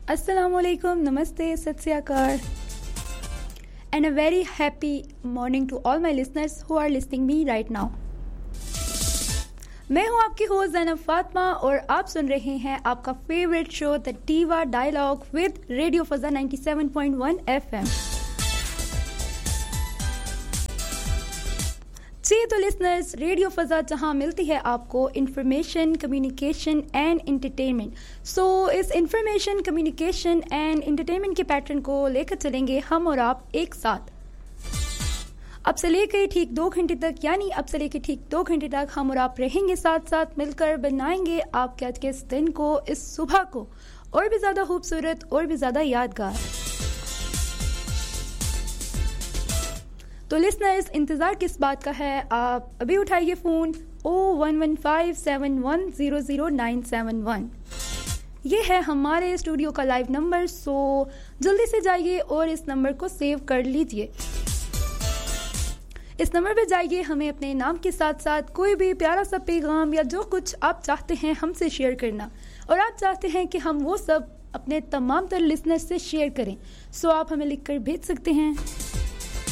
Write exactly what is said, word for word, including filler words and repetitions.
Assalamualaikum, Namaste, Sat Sri Akal, and a very happy morning to all my listeners who are listening me right now. मैं हूँ आपकी host Zainab Fatima और आप सुन रहे हैं आपका favourite show the टीवा dialogue with radio फजा ninety seven point one FM. जी तो listeners, radio फजा जहां मिलती है आपको इंफॉर्मेशन, कम्युनिकेशन एंड एंटरटेनमेंट. सो इस इंफॉर्मेशन, कम्युनिकेशन एंड एंटरटेनमेंट के पैटर्न को लेकर चलेंगे हम और आप एक साथ. अब से लेकर ठीक दो घंटे तक, यानी अब से लेकर ठीक दो घंटे तक हम और आप रहेंगे साथ साथ मिलकर, बनाएंगे आपके आज के इस दिन को, इस सुबह को और भी ज़्यादा खूबसूरत और भी ज़्यादा यादगार. तो लिसनर्स, इंतज़ार किस बात का है? आप अभी उठाइए फ़ोन ओ one one five seven one zero zero nine seven one. ये है हमारे स्टूडियो का लाइव नंबर. सो जल्दी से जाइए और इस नंबर को सेव कर लीजिए. इस नंबर पे जाइए, हमें अपने नाम के साथ साथ कोई भी प्यारा सा पैगाम या जो कुछ आप चाहते हैं हमसे शेयर करना, और आप चाहते हैं कि हम वो सब अपने तमाम तर लिसनर से शेयर करें, सो आप हमें लिखकर भेज सकते हैं.